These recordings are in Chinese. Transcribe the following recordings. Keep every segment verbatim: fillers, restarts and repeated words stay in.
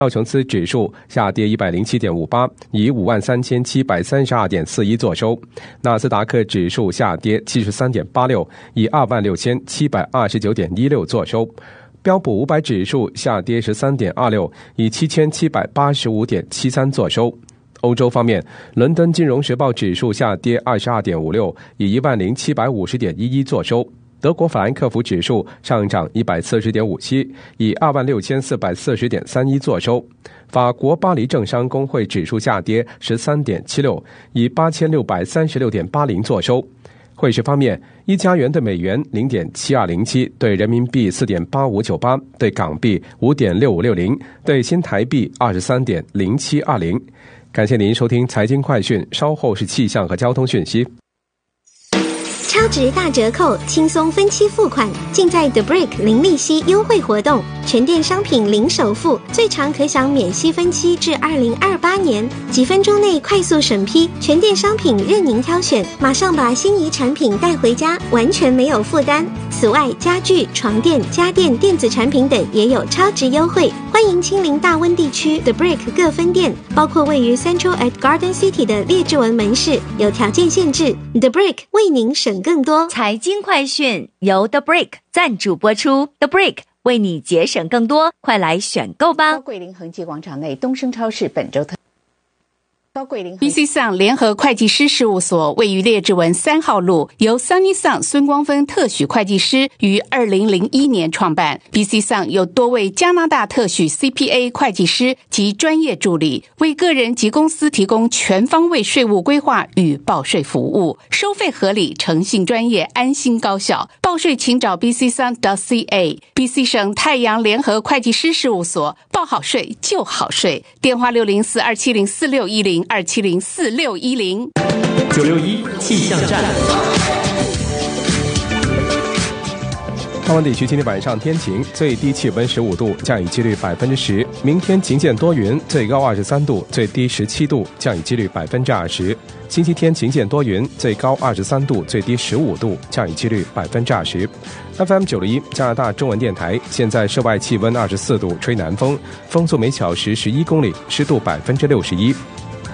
道琼斯指数下跌 一百零七点五八， 以 五万三千七百三十二点四一 作收。纳斯达克指数下跌 七十三点八六， 以 二万六千七百二十九点一六 作收。标普五百指数下跌 十三点二六， 以 七千七百八十五点七三 作收。欧洲方面，伦敦金融时报指数下跌 二十二点五六， 以 一万零七百五十点一一 作收。德国法兰克福指数上涨 一百四十点五七， 以 二万六千四百四十点三一 作收。法国巴黎政商工会指数下跌 十三点七六， 以 八千六百三十六点八零 作收。汇市方面，一加元对美元 零点七二零七， 对人民币 四点八五九八， 对港币 五点六五六零， 对新台币 二十三点零七二零。感谢您收听财经快讯，稍后是气象和交通讯息。 超值大折扣，轻松分期付款，尽在 The Brick 零利息优惠活动，全店商品零首付，最长可享免息分期至二零二八年，几分钟内快速审批，全店商品任您挑选，马上把心仪产品带回家，完全没有负担。此外，家具、床垫、家电、电子产品等也有超值优惠，欢迎亲临大温地区 The Brick 各分店，包括位于 Central at Garden City 的列治文门市，有条件限制。The Brick 为您省更多。 财经快讯由 The Brick 赞助播出 ，The Brick 为你节省更多，快来选购吧！ 高桂林恒基广场内东升超市本周特。高桂林 B C Sun 联合会计师事务所位于列治文三号路，由 Sunny Sun 孙光芬特许会计师于二零零一年创办。B C Sun 有多位加拿大特许 C P A 会计师及专业助理，为个人及公司提供全方位税务规划与报税服务，收费合理，诚信专业，安心高效。报税请找 B C Sun 点 C A。 B C 省太阳联合会计师事务所，报好税就好税。电话六零四二七零四六一零。二七零四六一零。 九六一气象站。 台湾地区今天晚上天晴，最低气温十五度，降雨几率百分之十。明天晴间多云，最高二十三度，最低十七度，降雨几率百分之二十。星期天晴间多云，最高二十三度，最低十五度，降雨几率百分之二十。F M 九六一加拿大中文电台，现在室外气温二十四度，吹南风，风速每小时十一公里，湿度百分之六十一。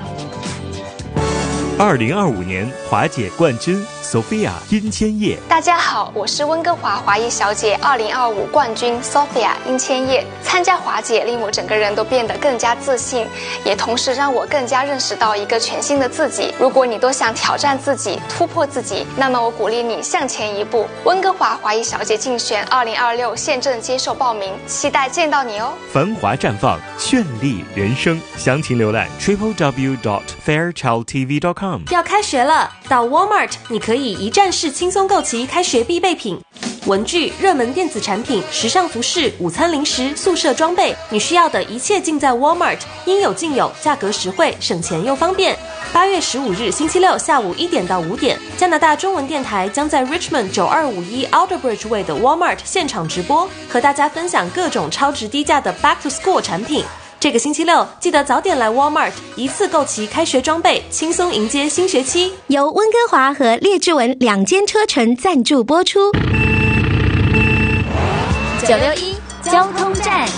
二零二五年华姐冠军 Sophia 殷千叶。 大家好，我是温哥华华裔小姐二零二五冠军 Sophia 殷千叶。参加华姐令我整个人都变得更加自信，也同时让我更加认识到一个全新的自己。如果你都想挑战自己，突破自己，那么我鼓励你向前一步。温哥华华裔小姐竞选二零二六现正接受报名，期待见到你哦。 繁华绽放，绚丽人生，详情浏览 triple w dot fairchild t v dot com。 要开学了，到 Walmart 你可以一站式轻松购齐开学必备品，文具、热门电子产品、时尚服饰、午餐零食、宿舍装备，你需要的一切尽在 Walmart， 应有尽有，价格实惠，省钱又方便。八月十五日星期六下午一点到五点，加拿大中文电台将在 Richmond 九二五一 Outerbridge Way 的 Walmart 现场直播，和大家分享各种超值低价的 Back to School 产品。这个星期六记得早点来 Walmart， 一次购齐开学装备，轻松迎接新学期。 由温哥华和列治文两间车程赞助播出。 九六一交通站，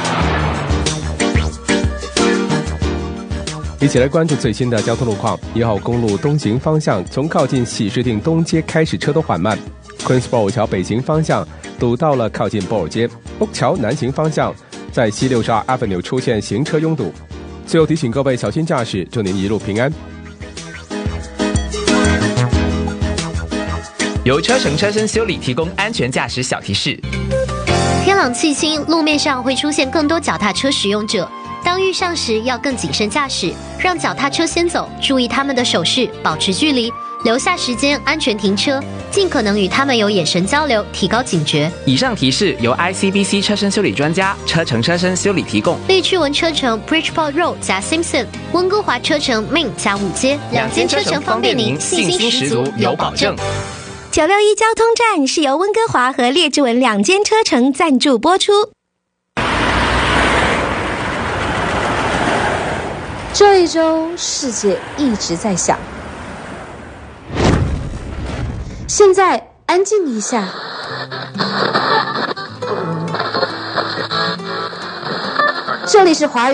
一起来关注最新的交通路况。一号公路东行方向，从靠近喜事定东街开始车都缓慢。Queensboro 桥北行方向堵到了靠近波尔街。北桥南行方向，在西六十二 Avenue 出现行车拥堵。最后提醒各位小心驾驶，祝您一路平安。 由车程车身修理提供安全驾驶小提示。 天朗气清，路面上会出现更多脚踏车使用者。当遇上时要更谨慎驾驶，让脚踏车先走，注意他们的手势，保持距离，留下时间安全停车，尽可能与他们有眼神交流，提高警觉。 以上提示由 I C B C 车身修理专家车程车身修理提供。 利趣文车程 Bridgeport Road 加 Simpson， 温哥华车程 Main 加五街，两间车程方便您，信心十足，有保证。 九六一交通站是由温哥华和列治文两间车程赞助播出。 这一周世界一直在响，现在安静一下，这这里是华语。